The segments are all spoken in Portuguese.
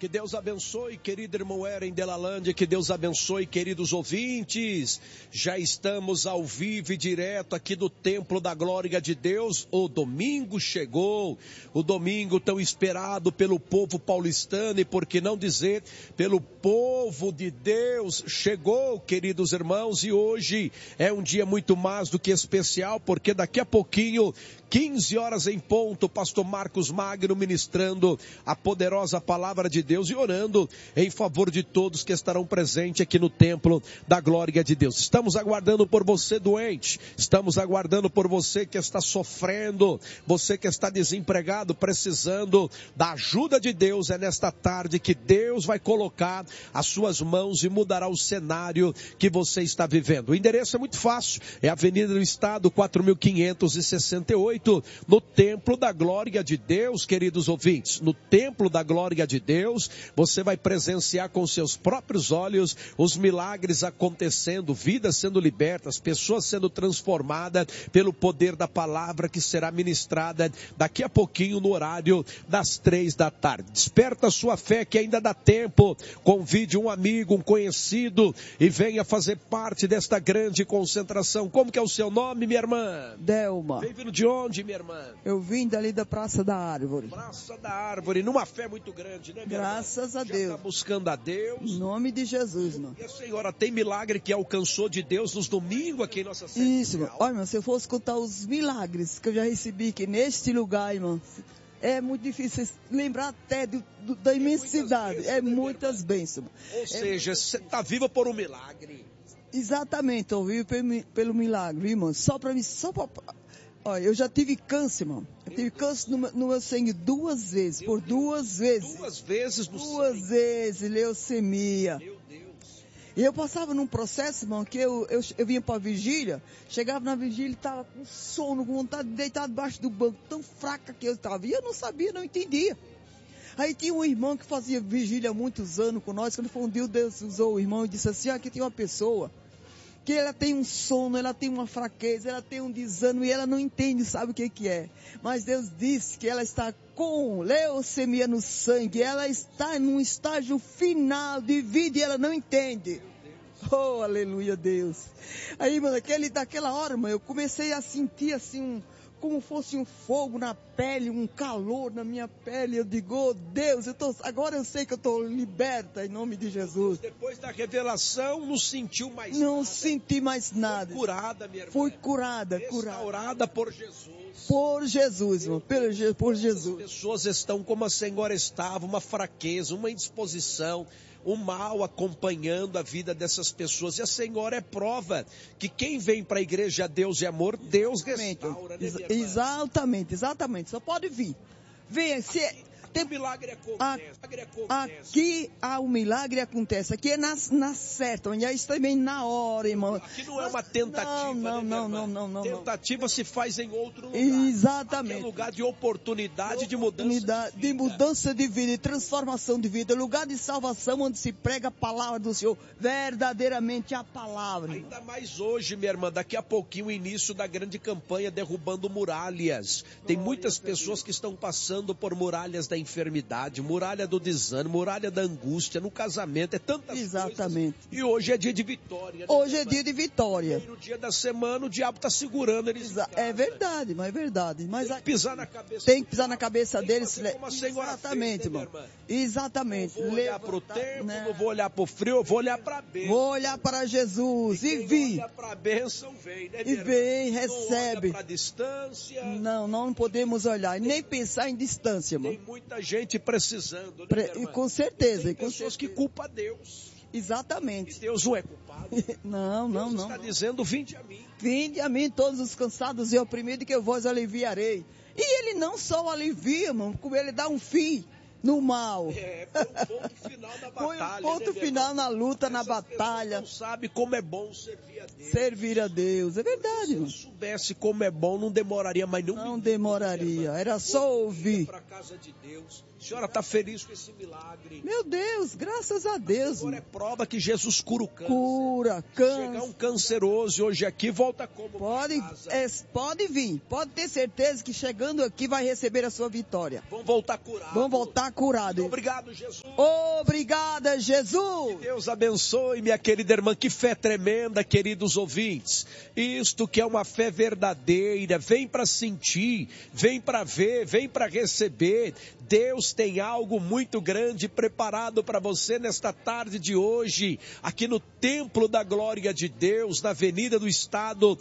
Que Deus abençoe, querido irmão Eren Delalande, que Deus abençoe, queridos ouvintes. Já estamos ao vivo e direto aqui do Templo da Glória de Deus. O domingo chegou, o domingo tão esperado pelo povo paulistano e, por que não dizer, pelo povo de Deus. Chegou, queridos irmãos, e hoje é um dia muito mais do que especial, porque daqui a pouquinho, 15 horas em ponto, pastor Marcos Magno ministrando a poderosa palavra de Deus e orando em favor de todos que estarão presentes aqui no Templo da Glória de Deus. Estamos aguardando por você doente, estamos aguardando por você que está sofrendo, você que está desempregado, precisando da ajuda de Deus. É nesta tarde que Deus vai colocar as suas mãos e mudará o cenário que você está vivendo. O endereço é muito fácil, é Avenida do Estado 4568, no Templo da Glória de Deus, queridos ouvintes. No Templo da Glória de Deus, você vai presenciar com seus próprios olhos os milagres acontecendo, vidas sendo libertas, pessoas sendo transformadas pelo poder da palavra que será ministrada daqui a pouquinho no horário das 3 da tarde. Desperta a sua fé que ainda dá tempo. Convide um amigo, um conhecido e venha fazer parte desta grande concentração. Como que é o seu nome, minha irmã? Delma. Vem vindo de onde, minha irmã? Eu vim dali da Praça da Árvore. Praça da Árvore, numa fé muito grande, né, minha Graças irmã? a Deus. Já está buscando a Deus. Em nome de Jesus, mano. E a senhora tem milagre que alcançou de Deus nos domingos aqui em nossa sede? Isso, mano. Olha, mano, se eu fosse contar os milagres que eu já recebi aqui neste lugar, irmão, é muito difícil lembrar até da imensidade. Muitas bênçãos. Ou seja, você está viva por um milagre. Exatamente, eu vivo pelo milagre, irmão. Olha, eu já tive câncer, mano. Eu tive câncer no meu sangue 2 vezes, por 2 vezes. 2 vezes no sangue? 2 vezes, leucemia. Meu Deus. E eu passava num processo, irmão, que eu vinha para a vigília, chegava na vigília e estava com sono, com vontade de deitar debaixo do banco, tão fraca que eu estava. E eu não sabia, não entendia. Aí tinha um irmão que fazia vigília há muitos anos com nós, quando foi um dia, Deus usou o irmão e disse assim, aqui tem uma pessoa que ela tem um sono, ela tem uma fraqueza, ela tem um desânimo e ela não entende, sabe o que é. Mas Deus disse que ela está com leucemia no sangue, ela está num estágio final de vida e ela não entende. Oh, aleluia, Deus. Aí, mano, daquela hora, mano, eu comecei a sentir assim como fosse um fogo na pele, um calor na minha pele. Eu digo, oh Deus, agora eu sei que eu estou liberta em nome de Jesus. Depois da revelação, não sentiu mais nada. Não senti mais nada. Foi curada, minha irmã. Fui curada. Restaurada por Jesus. Por Jesus, irmão. Por Jesus. As pessoas estão como a senhora estava, uma fraqueza, uma indisposição, o mal acompanhando a vida dessas pessoas. E a senhora é prova que quem vem para a igreja, Deus é amor, Deus restaura. Né, Exatamente. Só pode vir. Venha, o milagre acontece. Aqui o milagre acontece. Aqui é na certa, onde é isso também na hora, irmão. Aqui não é uma tentativa. Não. Tentativa se faz em outro lugar. Exatamente. Aqui é lugar de oportunidade de mudança de mudança de vida, de transformação de vida. Lugar de salvação onde se prega a palavra do Senhor. Verdadeiramente a palavra. Ainda mais hoje, minha irmã. Daqui a pouquinho o início da grande campanha derrubando muralhas. Tem muitas pessoas que estão passando por muralhas da enfermidade, muralha do desânimo, muralha da angústia, no casamento, é tantas Exatamente. coisas. E hoje é dia de vitória. Né, hoje é dia de vitória. No dia da semana o diabo está segurando eles. É verdade, mas é verdade. Mas tem que pisar na cabeça. Tem que pisar na cabeça deles. Exatamente, irmão. Exatamente. Não vou olhar para o tempo, não vou olhar para o frio, eu vou olhar para a bênção. Vou olhar para Jesus e vir. Olha para a bênção, vem, né, e vem, recebe. Não olha para a distância. Não podemos olhar, nem pensar em distância, mano. Tem muita gente precisando, né, com certeza. Tem pessoas que culpam a Deus. Exatamente. E Deus não é culpado. Não. Deus está dizendo, vinde a mim. Vinde a mim todos os cansados e oprimidos, que eu vos aliviarei. E ele não só alivia, mano, como ele dá um fim no mal. Foi o ponto final da batalha. Foi o ponto final na luta, na batalha. Não sabe como é bom servir a Deus. Servir a Deus, é verdade. Se eu soubesse como é bom, não demoraria, mas não demoraria, era só ouvir. Para a casa de Deus, A senhora está feliz com esse milagre? Meu Deus, graças a Deus. Agora é prova que Jesus cura o câncer. Cura, câncer. Chegar um canceroso hoje aqui, volta como? Pode vir. Pode ter certeza que chegando aqui vai receber a sua vitória. Vão voltar curados. Vão voltar curados. Obrigado, Jesus. Obrigada, Jesus. Que Deus abençoe, minha querida irmã. Que fé tremenda, queridos ouvintes. Isto que é uma fé verdadeira. Vem para sentir, vem para ver, vem para receber. Deus tem algo muito grande preparado para você nesta tarde de hoje, aqui no Templo da Glória de Deus, na Avenida do Estado,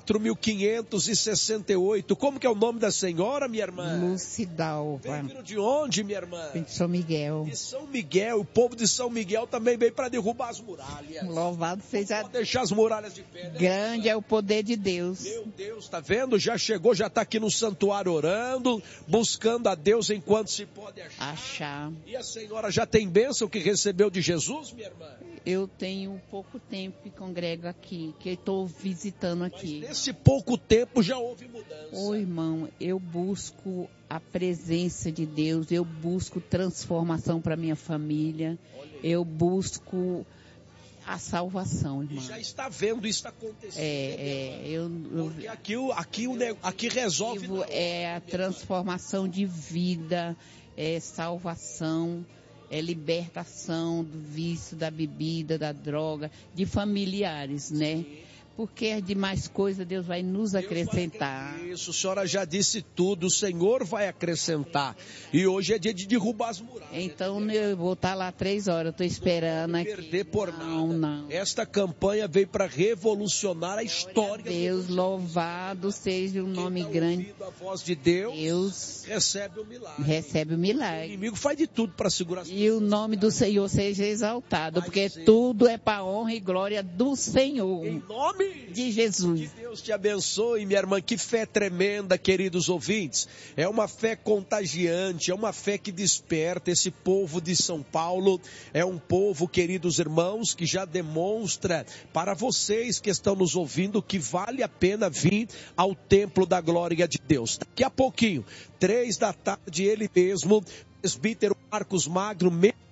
4568. Como que é o nome da senhora, minha irmã? Lucidalva. Vem de onde, minha irmã? De São Miguel. De São Miguel. O povo de São Miguel também veio para derrubar as muralhas. Louvado seja Deus. Deixar as muralhas de pé. Né? Grande é o poder de Deus. Meu Deus, tá vendo? Já chegou, já está aqui no santuário orando, buscando a Deus enquanto se pode achar. E a senhora já tem bênção que recebeu de Jesus, minha irmã? Eu tenho pouco tempo que congrego aqui, que estou visitando aqui. Mas nesse pouco tempo já houve mudança. Ô irmão, eu busco a presença de Deus, eu busco transformação para minha família, eu busco a salvação, irmão. E já está vendo isso acontecendo. Porque aqui resolve. É a transformação de vida, é salvação, é libertação do vício, da bebida, da droga, de familiares, né? Porque as demais coisas Deus vai nos acrescentar. Isso, a senhora já disse tudo, o Senhor vai acrescentar. E hoje é dia de derrubar as muralhas. Então eu vou estar lá 3 horas, estou esperando aqui. Não perder por nada. Não. Esta campanha veio para revolucionar a história. Deus, louvado seja o nome grande. A voz de Deus recebe o milagre. Recebe o milagre. O inimigo faz de tudo para segurar as E o nome do Senhor seja exaltado, porque tudo é para honra e glória do Senhor. Em nome de Jesus. Que Deus te abençoe, minha irmã. Que fé tremenda, queridos ouvintes. É uma fé contagiante, é uma fé que desperta. Esse povo de São Paulo é um povo, queridos irmãos, que já demonstra para vocês que estão nos ouvindo que vale a pena vir ao Templo da Glória de Deus. Daqui a pouquinho, 3 da tarde, ele mesmo, presbítero Marcos Magro,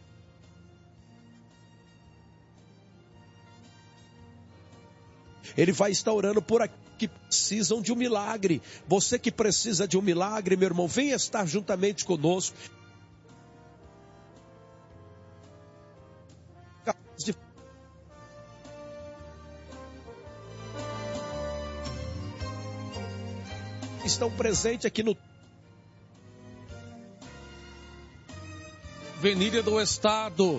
ele vai estar orando por aqui que precisam de um milagre. Você que precisa de um milagre, meu irmão, venha estar juntamente conosco. Estão presentes aqui no Avenida do Estado,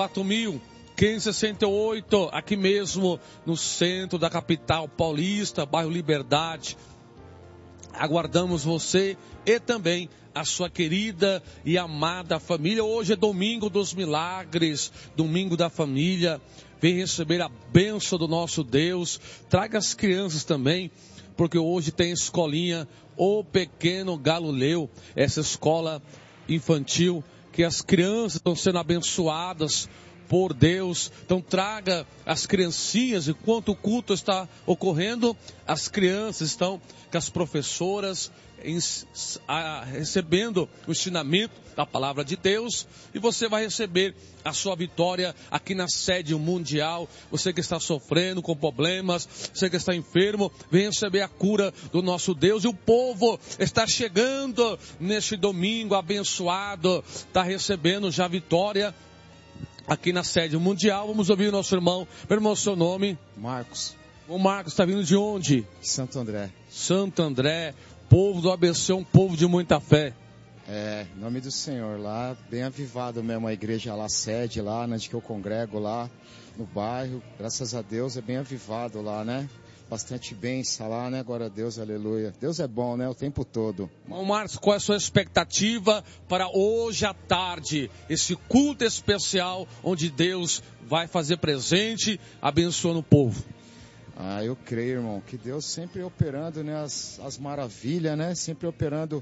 4568, aqui mesmo no centro da capital paulista, bairro Liberdade. Aguardamos você e também a sua querida e amada família. Hoje é domingo dos milagres, domingo da família. Vem receber a bênção do nosso Deus. Traga as crianças também, porque hoje tem escolinha O Pequeno Galileu, essa escola infantil que as crianças estão sendo abençoadas por Deus. Então traga as criancinhas, enquanto o culto está ocorrendo, as crianças estão com as professoras recebendo o ensinamento da palavra de Deus, e você vai receber a sua vitória aqui na sede mundial. Você que está sofrendo com problemas, você que está enfermo, vem receber a cura do nosso Deus. E o povo está chegando neste domingo abençoado, está recebendo já a vitória aqui na sede mundial. Vamos ouvir o nosso irmão. Meu irmão, seu nome? Marcos. O Marcos está vindo de onde? Santo André. Santo André. Povo do ABC é um povo de muita fé. Em nome do Senhor, lá, bem avivado mesmo a igreja lá, a sede lá, onde que eu congrego lá, no bairro. Graças a Deus é bem avivado lá, né? Bastante bênção lá, né? Glória a Deus, aleluia. Deus é bom, né? O tempo todo. Bom, Marcos, qual é a sua expectativa para hoje à tarde? Esse culto especial onde Deus vai fazer presente, abençoando o povo. Eu creio, irmão, que Deus sempre operando, né? As maravilhas, né? Sempre operando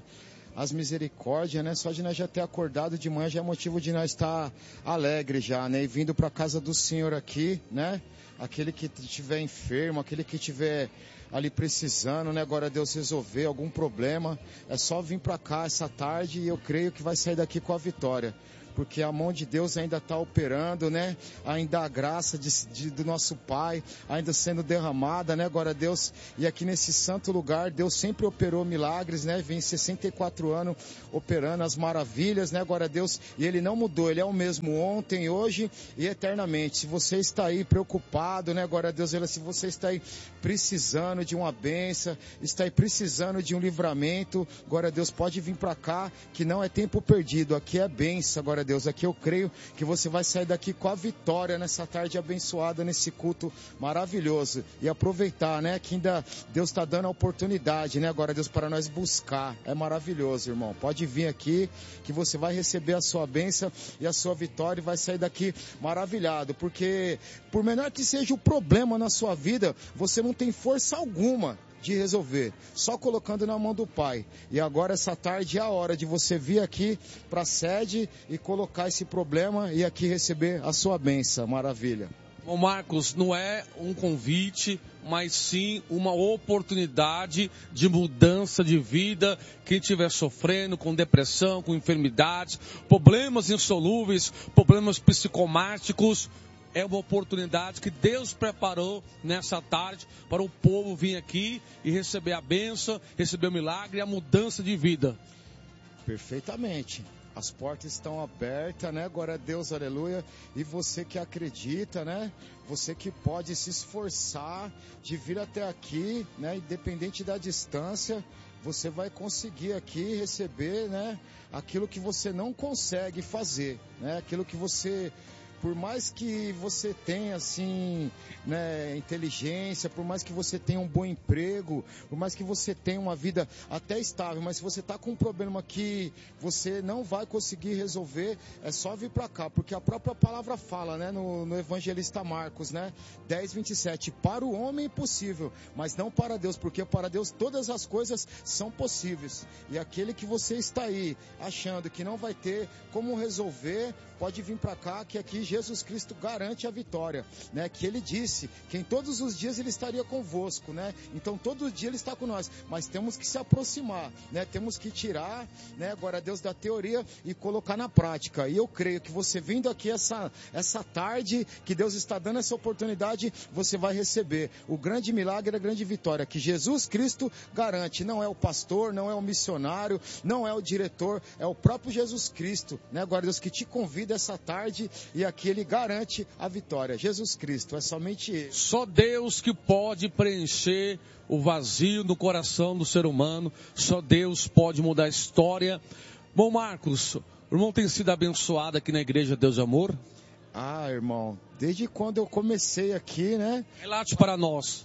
as misericórdias, né? Só de nós já ter acordado de manhã já é motivo de nós estar alegre já, né? E vindo para a casa do Senhor aqui, né? Aquele que estiver enfermo, aquele que estiver ali precisando, né? Agora Deus resolver algum problema, é só vir para cá essa tarde e eu creio que vai sair daqui com a vitória. Porque a mão de Deus ainda está operando, né? Ainda a graça do nosso Pai ainda sendo derramada, né? Agora Deus, e aqui nesse santo lugar, Deus sempre operou milagres, né? Vem 64 anos operando as maravilhas, né? Agora Deus, e Ele não mudou, Ele é o mesmo ontem, hoje e eternamente. Se você está aí preocupado, né? Agora Deus, se você está aí precisando de uma bênção, está aí precisando de um livramento, agora Deus pode vir para cá, que não é tempo perdido, aqui é bênção, agora Deus, aqui eu creio que você vai sair daqui com a vitória nessa tarde abençoada, nesse culto maravilhoso, e aproveitar, né, que ainda Deus está dando a oportunidade, né, agora Deus, para nós buscar, é maravilhoso, irmão, pode vir aqui, que você vai receber a sua bênção e a sua vitória e vai sair daqui maravilhado, porque por menor que seja o problema na sua vida, você não tem força alguma de resolver, só colocando na mão do Pai. E agora essa tarde é a hora de você vir aqui para a sede e colocar esse problema e aqui receber a sua bênção, maravilha. Bom, Marcos, não é um convite, mas sim uma oportunidade de mudança de vida. Quem estiver sofrendo com depressão, com enfermidades, problemas insolúveis, problemas psicomáticos, é uma oportunidade que Deus preparou nessa tarde para o povo vir aqui e receber a bênção, receber o milagre e a mudança de vida. Perfeitamente. As portas estão abertas, né? Glória a Deus, aleluia. E você que acredita, né? Você que pode se esforçar de vir até aqui, né? Independente da distância, você vai conseguir aqui receber, né? Aquilo que você não consegue fazer, né? Aquilo que você... Por mais que você tenha, assim, né, inteligência, por mais que você tenha um bom emprego, por mais que você tenha uma vida até estável, mas se você está com um problema que você não vai conseguir resolver, é só vir para cá, porque a própria palavra fala, né, no evangelista Marcos, né, 10:27, para o homem é impossível, mas não para Deus, porque para Deus todas as coisas são possíveis. E aquele que você está aí achando que não vai ter como resolver, pode vir para cá, que aqui Jesus Cristo garante a vitória, né? Que Ele disse que em todos os dias Ele estaria convosco, né? Então todo dia Ele está com nós, mas temos que se aproximar, né? Temos que tirar, né? Agora Deus da teoria e colocar na prática. E eu creio que você vindo aqui essa tarde, que Deus está dando essa oportunidade, você vai receber o grande milagre, a grande vitória que Jesus Cristo garante. Não é o pastor, não é o missionário, não é o diretor, é o próprio Jesus Cristo, né? Agora Deus que te convida essa tarde e aqui Ele garante a vitória. Jesus Cristo, é somente Ele. Só Deus que pode preencher o vazio no coração do ser humano. Só Deus pode mudar a história. Bom, Marcos, o irmão tem sido abençoado aqui na Igreja Deus de Amor? Ah, irmão, desde quando eu comecei aqui, né? Relate para nós.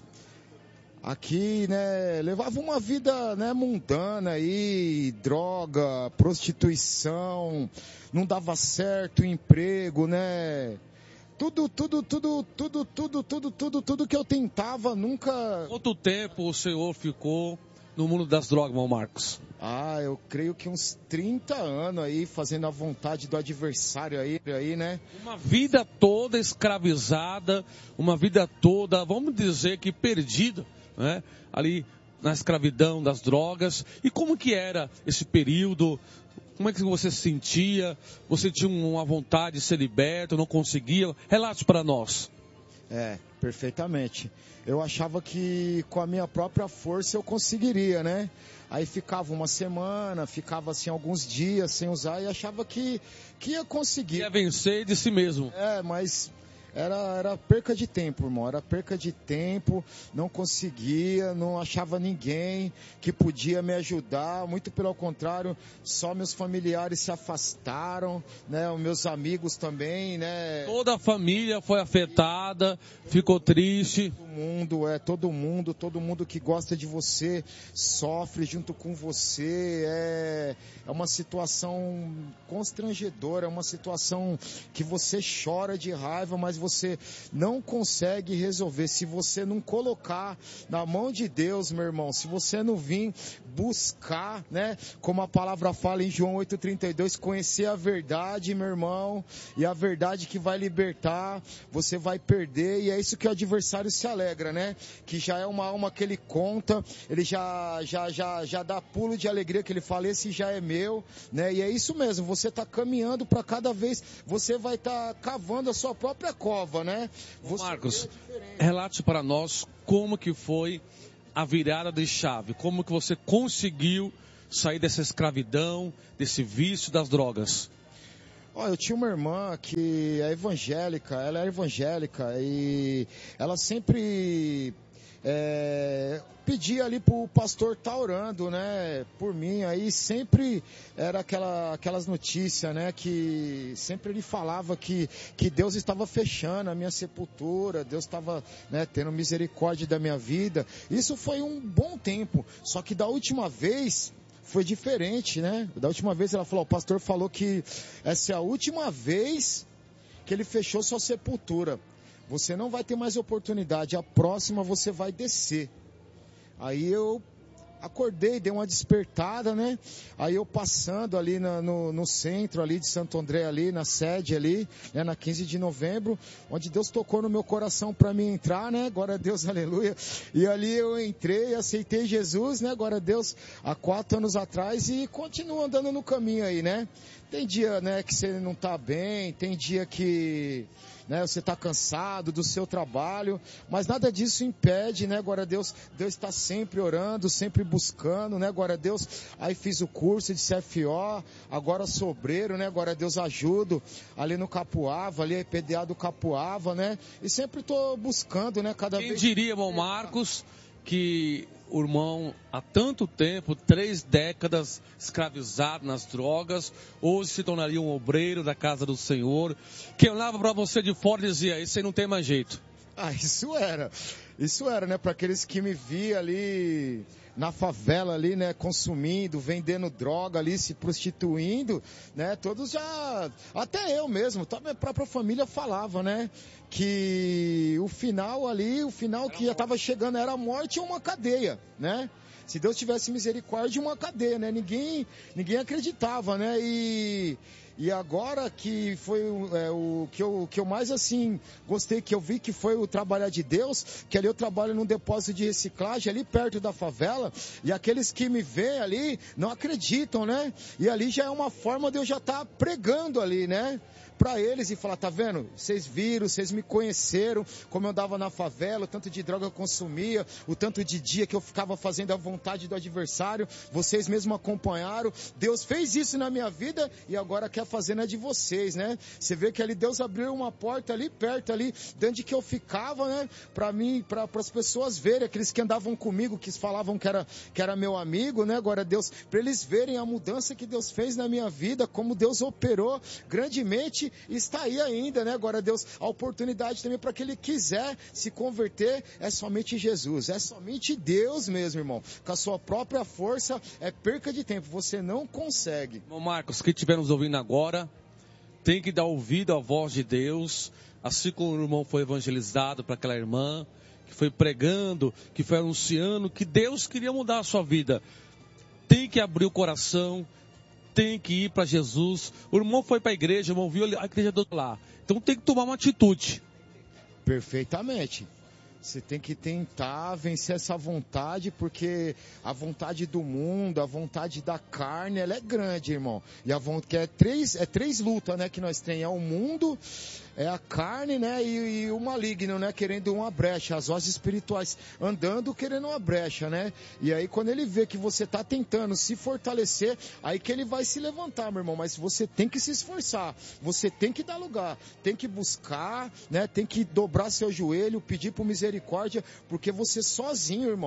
Aqui, né, levava uma vida, né, mundana aí, droga, prostituição, não dava certo, emprego, né, tudo que eu tentava, nunca... Quanto tempo o senhor ficou no mundo das drogas, irmão Marcos? Ah, eu creio que uns 30 anos aí, fazendo a vontade do adversário aí, né? Uma vida toda escravizada, uma vida toda, vamos dizer que perdida, né? Ali na escravidão das drogas. E como que era esse período? Como é que você se sentia? Você tinha uma vontade de ser liberto, não conseguia? Relate para nós. Perfeitamente. Eu achava que com a minha própria força eu conseguiria, né? Aí ficava uma semana, ficava assim alguns dias sem usar e achava que ia conseguir. Ia vencer de si mesmo. Mas era perca de tempo, irmão. Era perca de tempo, não conseguia, não achava ninguém que podia me ajudar. Muito pelo contrário, só meus familiares se afastaram, né? Os meus amigos também, né? Toda a família foi afetada, ficou triste. Todo mundo que gosta de você sofre junto com você. É uma situação constrangedora, é uma situação que você chora de raiva, mas você não consegue resolver. Se você não colocar na mão de Deus, meu irmão, se você não vir buscar, né, como a palavra fala em João 8,32, conhecer a verdade, meu irmão, e a verdade que vai libertar, você vai perder, e é isso que o adversário se alegra, né, que já é uma alma que ele conta, ele já dá pulo de alegria, que ele fala, esse já é meu, né, e é isso mesmo, você está caminhando para cada vez, você vai estar cavando a sua própria cova, né. Marcos, relate para nós como que foi a virada de chave, como que você conseguiu sair dessa escravidão, desse vício das drogas. Eu tinha uma irmã que é evangélica, ela era evangélica e ela sempre pedia ali pro pastor estar orando, né, por mim, aí sempre era aquelas notícias, né, que sempre ele falava que Deus estava fechando a minha sepultura, Deus estava, né, tendo misericórdia da minha vida. Isso foi um bom tempo, só que da última vez foi diferente, né, da última vez ela falou, o pastor falou que essa é a última vez que ele fechou sua sepultura. Você não vai ter mais oportunidade, a próxima você vai descer. Aí eu acordei, dei uma despertada, né? Aí eu passando ali no centro ali de Santo André, ali na sede ali, né? Na 15 de novembro, onde Deus tocou no meu coração para mim entrar, né? Glória a Deus, aleluia. E ali eu entrei, aceitei Jesus, né? Glória a Deus, há 4 anos atrás e continuo andando no caminho aí, né? Tem dia, né, que você não tá bem, tem dia que, né, você está cansado do seu trabalho, mas nada disso impede, né, glória a Deus, Deus está sempre orando, sempre buscando, né, glória a Deus, aí fiz o curso de CFO, agora sou obreiro, né, glória a Deus, ajudo ali no Capuava, ali a IPDA do Capuava, né, e sempre estou buscando, né, cada vez... Quem diria, irmão Marcos, que o irmão, há tanto tempo, 3 décadas escravizado nas drogas, hoje se tornaria um obreiro da casa do Senhor, que olhava para você de fora e dizia, isso aí não tem mais jeito. Isso era, né, para aqueles que me viam ali na favela ali, né, consumindo, vendendo droga ali, se prostituindo, né, todos já, até eu mesmo, a minha própria família falava, né, que o final ali, o final que já estava chegando era a morte ou uma cadeia, né, se Deus tivesse misericórdia, uma cadeia, né, ninguém acreditava, né, e agora que foi o que eu mais assim gostei, que eu vi que foi o trabalhar de Deus, que ali eu trabalho num depósito de reciclagem ali perto da favela, e aqueles que me veem ali não acreditam, né? E ali já é uma forma de eu já estar pregando ali, né? Para eles e falar, tá vendo? Vocês viram, vocês me conheceram, como eu andava na favela, o tanto de droga eu consumia, o tanto de dia que eu ficava fazendo a vontade do adversário, vocês mesmo acompanharam, Deus fez isso na minha vida e agora quer fazer na de vocês, né? Você vê que ali Deus abriu uma porta ali perto, ali, de onde que eu ficava, né? Para mim, para as pessoas verem, aqueles que andavam comigo, que falavam que era meu amigo, né? Agora Deus, para eles verem a mudança que Deus fez na minha vida, como Deus operou grandemente, está aí ainda, né? Agora Deus, a oportunidade também para que ele quiser se converter, é somente Jesus, é somente Deus mesmo, irmão. Com a sua própria força, é perca de tempo, você não consegue. Irmão Marcos, que estiver nos ouvindo agora, tem que dar ouvido à voz de Deus, assim como o irmão foi evangelizado para aquela irmã, que foi pregando, que foi anunciando, que Deus queria mudar a sua vida. Tem que abrir o coração, tem que ir para Jesus. O irmão foi para a igreja, o irmão viu a igreja do outro lá. Então tem que tomar uma atitude. Perfeitamente. Você tem que tentar vencer essa vontade, porque a vontade do mundo, a vontade da carne, ela é grande, irmão. E a vontade que é três lutas, né, que nós temos. É o mundo, é a carne, né, e o maligno, né, querendo uma brecha. As vozes espirituais andando, querendo uma brecha, né. E aí quando ele vê que você está tentando se fortalecer, aí que ele vai se levantar, meu irmão. Mas você tem que se esforçar, você tem que dar lugar, tem que buscar, né, tem que dobrar seu joelho, pedir por misericórdia, porque você sozinho, irmão,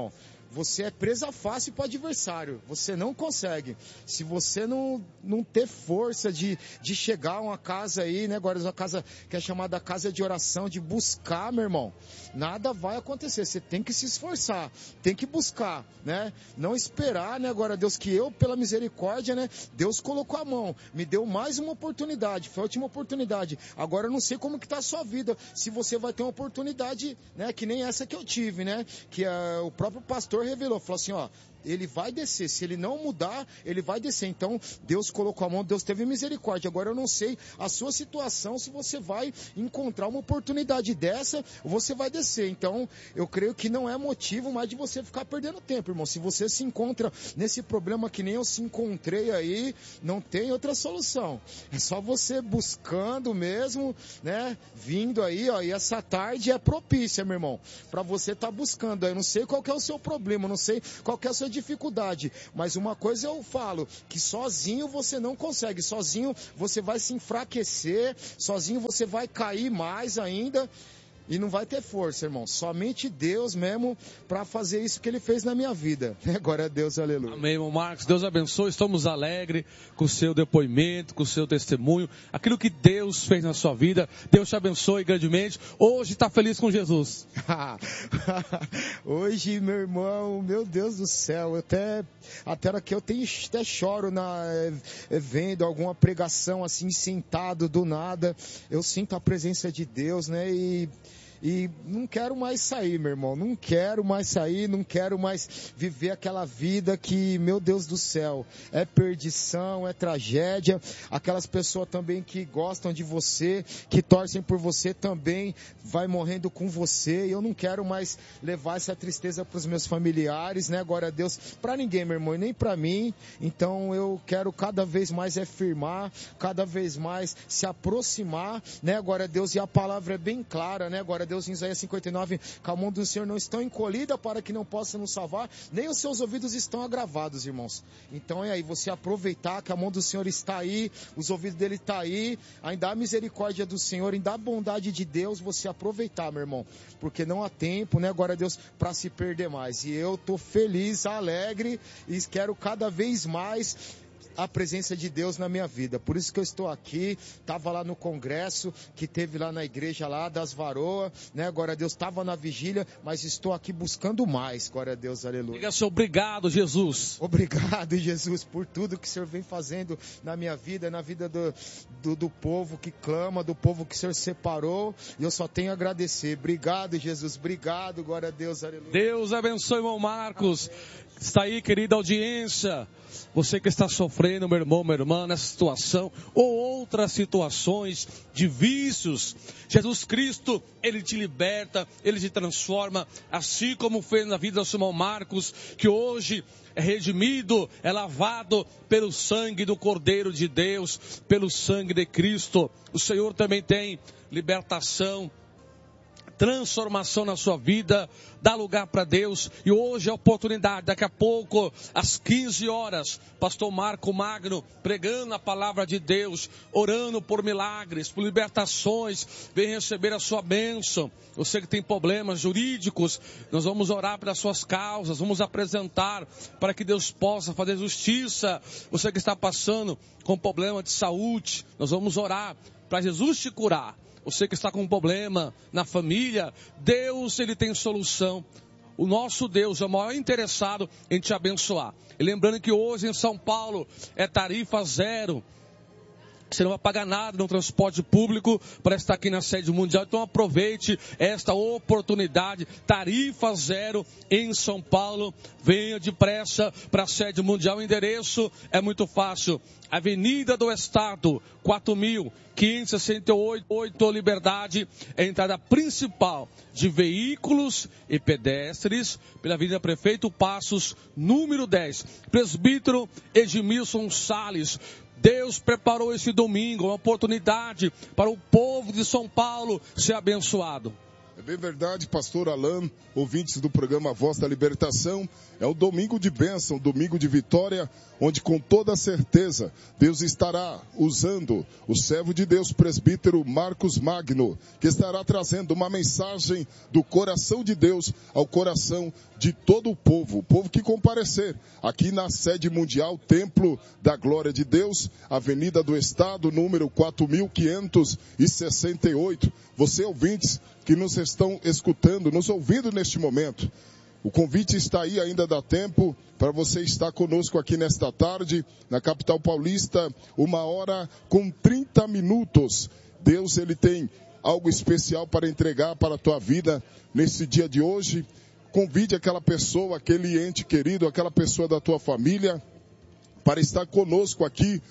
você é presa fácil para o adversário. Você não consegue. Se você não ter força de chegar a uma casa aí, né? Agora uma casa que é chamada casa de oração, de buscar, meu irmão, nada vai acontecer. Você tem que se esforçar, tem que buscar, né? Não esperar, né? Agora, Deus, que eu, pela misericórdia, né? Deus colocou a mão, me deu mais uma oportunidade, foi a última oportunidade. Agora eu não sei como que tá a sua vida, se você vai ter uma oportunidade, né? Que nem essa que eu tive, né? Que o próprio pastor revelou, falou assim, ó, ele vai descer, se ele não mudar, ele vai descer. Então, Deus colocou a mão, Deus teve misericórdia. Agora eu não sei a sua situação, se você vai encontrar uma oportunidade dessa, ou você vai descer. Então, eu creio que não é motivo mais de você ficar perdendo tempo, irmão. Se você se encontra nesse problema que nem eu se encontrei aí, não tem outra solução. É só você buscando mesmo, né? Vindo aí, ó, e essa tarde é propícia, meu irmão, para você estar buscando. Eu não sei qual que é o seu problema, eu não sei qual que é a sua dificuldade, mas uma coisa eu falo, que sozinho você não consegue, sozinho você vai se enfraquecer, sozinho você vai cair mais ainda e não vai ter força, irmão. Somente Deus mesmo para fazer isso que Ele fez na minha vida. Glória a Deus, aleluia. Amém, irmão Marcos. Deus abençoe. Estamos alegres com o seu depoimento, com o seu testemunho. Aquilo que Deus fez na sua vida. Deus te abençoe grandemente. Hoje está feliz com Jesus. Hoje, meu irmão, meu Deus do céu, até aqui eu até choro vendo alguma pregação assim, sentado do nada. Eu sinto a presença de Deus, né? E não quero mais sair, meu irmão, não quero mais sair, não quero mais viver aquela vida que, meu Deus do céu, é perdição, é tragédia. Aquelas pessoas também que gostam de você, que torcem por você também, vai morrendo com você. E eu não quero mais levar essa tristeza para os meus familiares, né? Glória a Deus, para ninguém, meu irmão, e nem para mim. Então eu quero cada vez mais firmar, cada vez mais se aproximar, né? Glória a Deus, e a palavra é bem clara, né? Glória a Deus, em Isaías 59, que a mão do Senhor não está encolhida para que não possa nos salvar, nem os seus ouvidos estão agravados, irmãos. Então é aí, você aproveitar que a mão do Senhor está aí, os ouvidos dele estão aí, ainda a misericórdia do Senhor, ainda a bondade de Deus, você aproveitar, meu irmão, porque não há tempo, né, glória a Deus, para se perder mais. E eu estou feliz, alegre, e quero cada vez mais a presença de Deus na minha vida. Por isso que eu estou aqui, estava lá no congresso que teve lá na igreja lá das Varoas, né? Glória a Deus, estava na vigília, mas estou aqui buscando mais, glória a Deus, aleluia. Diga assim, obrigado, Jesus. Obrigado, Jesus, por tudo que o Senhor vem fazendo na minha vida, na vida do povo que clama, do povo que o Senhor separou, e eu só tenho a agradecer. Obrigado, Jesus, obrigado, glória a Deus, aleluia. Deus abençoe, irmão Marcos. Amém. Está aí, querida audiência. Você que está sofrendo, meu irmão, minha irmã, nessa situação ou outras situações de vícios, Jesus Cristo, Ele te liberta, Ele te transforma, assim como fez na vida do seu irmão Marcos, que hoje é redimido, é lavado pelo sangue do Cordeiro de Deus, pelo sangue de Cristo. O Senhor também tem libertação, transformação na sua vida, dá lugar para Deus. E hoje é a oportunidade, daqui a pouco, às 15 horas, pastor Marco Magno, pregando a palavra de Deus, orando por milagres, por libertações, vem receber a sua bênção. Você que tem problemas jurídicos, nós vamos orar pelas suas causas, vamos apresentar para que Deus possa fazer justiça. Você que está passando com problema de saúde, nós vamos orar para Jesus te curar. Você que está com um problema na família, Deus, Ele tem solução. O nosso Deus é o maior interessado em te abençoar. E lembrando que hoje em São Paulo é tarifa zero. Você não vai pagar nada no transporte público para estar aqui na sede mundial. Então aproveite esta oportunidade. Tarifa zero em São Paulo. Venha depressa para a sede mundial. O endereço é muito fácil. Avenida do Estado, 4.568, Liberdade, é a entrada principal de veículos e pedestres pela Avenida Prefeito Passos, número 10. Presbítero Edmilson Salles. Deus preparou esse domingo, uma oportunidade para o povo de São Paulo ser abençoado. É bem verdade, pastor Alain, ouvintes do programa Voz da Libertação. É um domingo de bênção, um domingo de vitória, onde com toda certeza Deus estará usando o servo de Deus, presbítero Marcos Magno, que estará trazendo uma mensagem do coração de Deus ao coração de todo o povo que comparecer aqui na sede mundial, Templo da Glória de Deus, Avenida do Estado, número 4568. Você, ouvintes, que nos estão escutando, nos ouvindo neste momento, o convite está aí, ainda dá tempo para você estar conosco aqui nesta tarde, na capital paulista, 1h30. Deus, Ele tem algo especial para entregar para a tua vida nesse dia de hoje. Convide aquela pessoa, aquele ente querido, aquela pessoa da tua família, para estar conosco aqui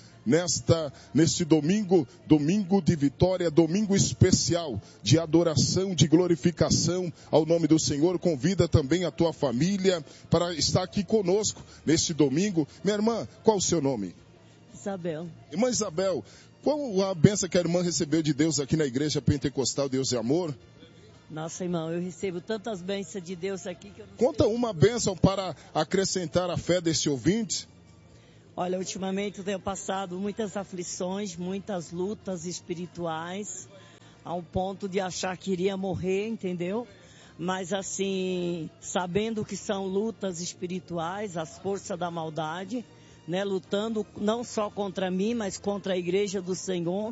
neste domingo de vitória, domingo especial de adoração, de glorificação ao nome do Senhor. Convida também a tua família para estar aqui conosco neste domingo. Minha irmã, qual o seu nome? Isabel. Irmã Isabel, qual a bênção que a irmã recebeu de Deus aqui na Igreja Pentecostal Deus e Amor? Nossa, irmão, eu recebo tantas bênçãos de Deus aqui que eu não Conta sei. uma bênção para acrescentar a fé desse ouvinte. Olha, ultimamente eu tenho passado muitas aflições, muitas lutas espirituais, ao ponto de achar que iria morrer, entendeu? Mas assim, sabendo que são lutas espirituais, as forças da maldade, né? Lutando não só contra mim, mas contra a igreja do Senhor.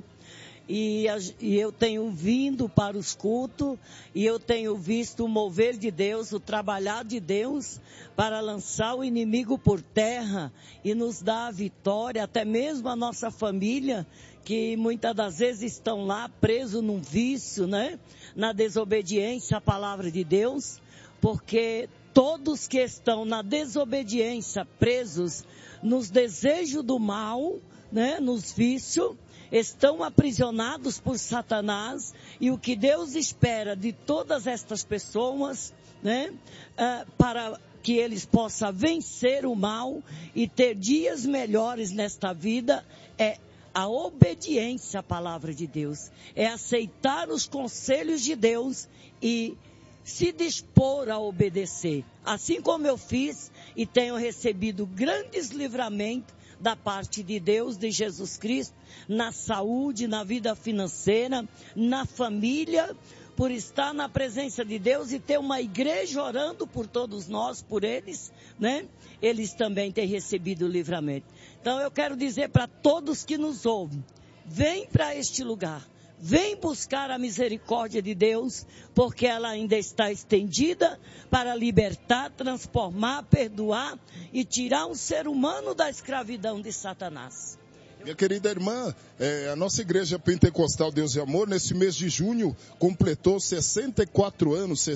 E eu tenho vindo para os cultos e eu tenho visto o mover de Deus, o trabalhar de Deus para lançar o inimigo por terra e nos dar a vitória, até mesmo a nossa família, que muitas das vezes estão lá presos num vício, né? Na desobediência à palavra de Deus, porque todos que estão na desobediência, presos nos desejos do mal, né? Nos vícios, estão aprisionados por Satanás, e o que Deus espera de todas estas pessoas, né, para que eles possam vencer o mal e ter dias melhores nesta vida, é a obediência à palavra de Deus, é aceitar os conselhos de Deus e se dispor a obedecer, assim como eu fiz e tenho recebido grandes livramentos da parte de Deus, de Jesus Cristo, na saúde, na vida financeira, na família, por estar na presença de Deus e ter uma igreja orando por todos nós, por eles, né? Eles também têm recebido o livramento. Então eu quero dizer para todos que nos ouvem, vem para este lugar. Vem buscar a misericórdia de Deus, porque ela ainda está estendida para libertar, transformar, perdoar e tirar um ser humano da escravidão de Satanás. Minha querida irmã, a nossa Igreja Pentecostal Deus e Amor, nesse mês de junho, completou 64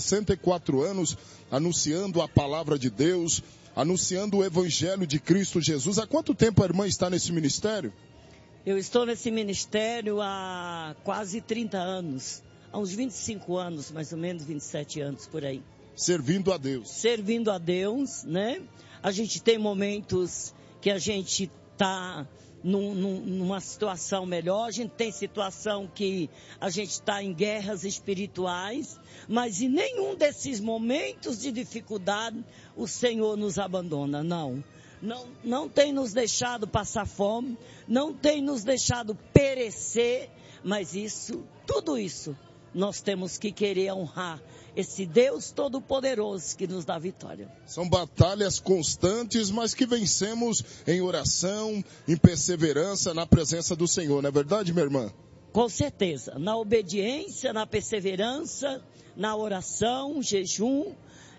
anos, anunciando a palavra de Deus, anunciando o Evangelho de Cristo Jesus. Há quanto tempo a irmã está nesse ministério? Eu estou nesse ministério há quase 30 anos, há uns 25 anos, mais ou menos 27 anos por aí. Servindo a Deus. Servindo a Deus, né? A gente tem momentos que a gente está numa situação melhor, a gente tem situação que a gente está em guerras espirituais, mas em nenhum desses momentos de dificuldade o Senhor nos abandona, não. Não tem nos deixado passar fome, não tem nos deixado perecer, mas tudo isso, nós temos que querer honrar esse Deus Todo-Poderoso que nos dá vitória. São batalhas constantes, mas que vencemos em oração, em perseverança, na presença do Senhor, não é verdade, minha irmã? Com certeza, na obediência, na perseverança, na oração, jejum,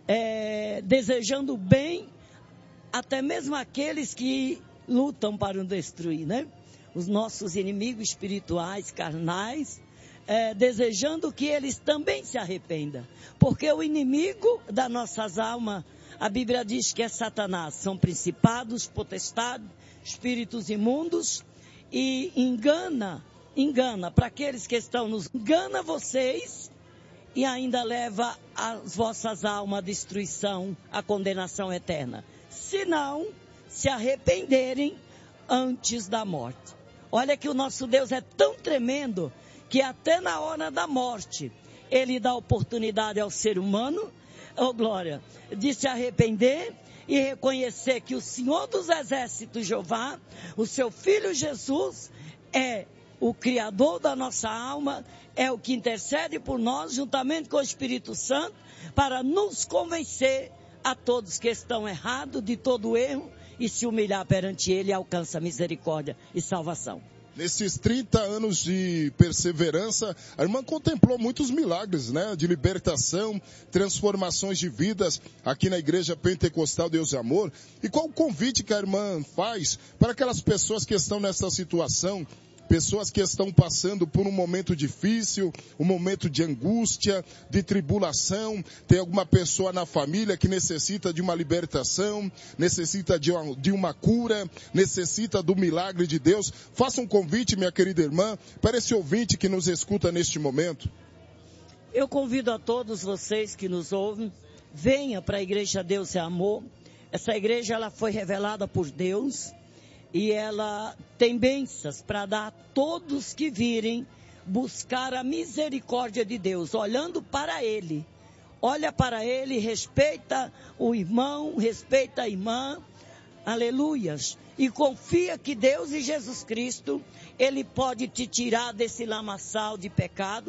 desejando bem, até mesmo aqueles que lutam para nos destruir, né? Os nossos inimigos espirituais, carnais, desejando que eles também se arrependam. Porque o inimigo das nossas almas, a Bíblia diz que é Satanás, são principados, potestades, espíritos imundos, e engana para aqueles que estão engana vocês e ainda leva as vossas almas à destruição, à condenação eterna. Se não se arrependerem antes da morte. Olha que o nosso Deus é tão tremendo que até na hora da morte ele dá oportunidade ao ser humano, oh glória, de se arrepender e reconhecer que o Senhor dos Exércitos, Jeová, o seu Filho Jesus, é o Criador da nossa alma, é o que intercede por nós, juntamente com o Espírito Santo, para nos convencer a todos que estão errados de todo erro e se humilhar perante Ele, alcança misericórdia e salvação. Nesses 30 anos de perseverança, a irmã contemplou muitos milagres, né? De libertação, transformações de vidas aqui na Igreja Pentecostal Deus e Amor. E qual o convite que a irmã faz para aquelas pessoas que estão nessa situação, pessoas que estão passando por um momento difícil, um momento de angústia, de tribulação, tem alguma pessoa na família que necessita de uma libertação, necessita de uma cura, necessita do milagre de Deus. Faça um convite, minha querida irmã, para esse ouvinte que nos escuta neste momento. Eu convido a todos vocês que nos ouvem, venha para a Igreja Deus é Amor. Essa igreja ela foi revelada por Deus. E ela tem bênçãos para dar a todos que virem buscar a misericórdia de Deus, olhando para Ele. Olha para Ele, respeita o irmão, respeita a irmã, aleluias. E confia que Deus e Jesus Cristo, Ele pode te tirar desse lamaçal de pecado